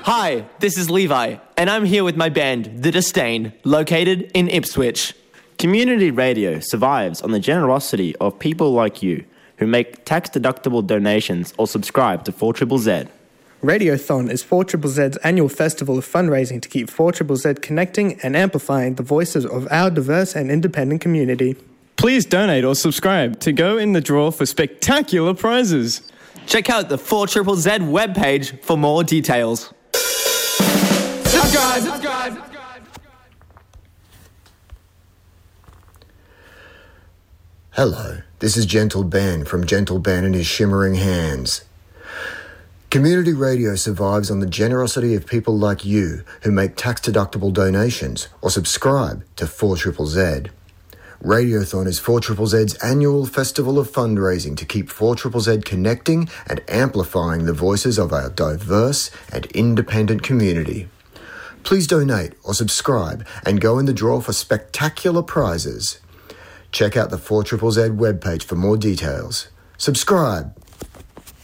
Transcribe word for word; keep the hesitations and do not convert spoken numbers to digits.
Hi, this is Levi, and I'm here with my band, The Disdain, located in Ipswich. Community radio survives on the generosity of people like you who make tax-deductible donations or subscribe to four Z Z Z. Radiothon is four Z Z Z's annual festival of fundraising to keep four Z Z Z connecting and amplifying the voices of our diverse and independent community. Please donate or subscribe to go in the draw for spectacular prizes. Check out the four Z Z Z webpage for more details. Subscribe, subscribe. Hello, this is Gentle Ben from Gentle Ben and His Shimmering Hands. Community radio survives on the generosity of people like you who make tax-deductible donations or subscribe to four Z Z Z. Radiothon is four Z Z Z's annual festival of fundraising to keep four Z Z Z connecting and amplifying the voices of our diverse and independent community. Please donate or subscribe and go in the draw for spectacular prizes. Check out the four Z Z Z webpage for more details. Subscribe.